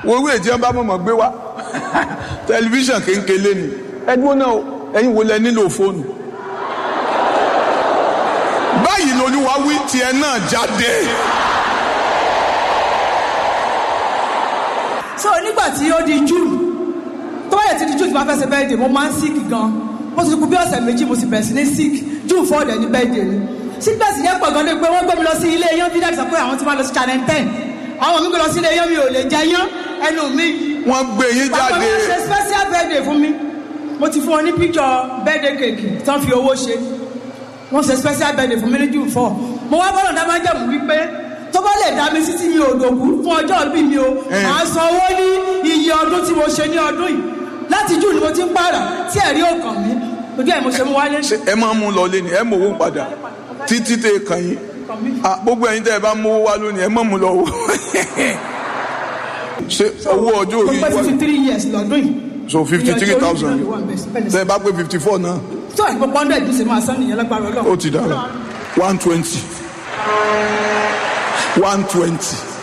owó èjì ẹ bá mọ̀mọ́ gbé wá tẹlifíṣàn kéńkéle ni ẹdúró náà ẹ̀yin wo lẹ nílò fóònù báyìí lolúwa wí tiẹ̀ náà jáde. so nígbà tí ó di June tó báyìí ti di June tí wọ́n fẹ́ ṣe birthday mo máa ń sick gan mo ti kú bí ọ̀sẹ̀ méjì mo sì bẹ̀rẹ̀ sí ní sick June 4 dẹ̀ ní birthday ni sickness yẹn pọ̀ gan-an pé wọ́n gbé mi lọ sí ilé yán bí dáàbì sọ pé àwọn ti máa lọ sí Channel 10 àwọn mi gbé lọ sí ilé yán mi ò lè jẹ yán ẹnu mi. wọ́n gbé yín jáde. bàbá mi ṣe special birthday fún mi mo ti fún wọn ní picture birthday cake tán fi owó ṣe wọ́n ṣe special birthday fún mi ní June 4 mo wá bọ́lọ̀ dá máa jẹ́ mú wípé tó bá lè dá mi sí tí mi ò dòkú fún ọjọ́ ìbí mi o màá san owó ní iye ọdún tí mo ṣe ní ọdún yìí láti June ni mo ti ń pààrà tí ẹ̀rí ò kàn mí ojú ẹ̀ mo ṣe mú wálé. ẹ máa mú lọ lé ni ẹ mọ owó padà títí tẹ kàn yín gbogbo ẹ̀yin tẹ ẹ bá mú owó wá lónìí ẹ mọ̀ mú lọ wò ṣe owó ọjọ́ orí wa 53 years lọ́dún yìí. so 53,000 tẹ ẹ bá pé 54 náà. tó àgbẹ̀ pọ́ndẹ̀ ìdí ṣe máa sán nìyẹn lágbára Ọlọ́run. ó ti dára 120.